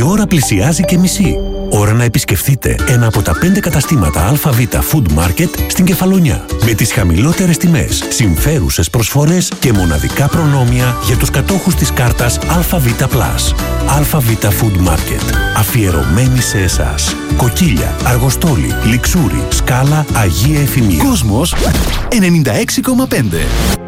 ώρα πλησιάζει και μισή. Ώρα να επισκεφτείτε ένα από τα 5 καταστήματα ΑΒ Food Market στην Κεφαλονιά. Με τις χαμηλότερες τιμές, συμφέρουσες προσφορές και μοναδικά προνόμια για τους κατόχους της κάρτας ΑΒ+. ΑΒ Food Market. Αφιερωμένοι σε εσάς. Κοκκίλια, Αργοστόλη, Λιξούρι, Σκάλα, Αγία Εφημεία. Κόσμος 96,5.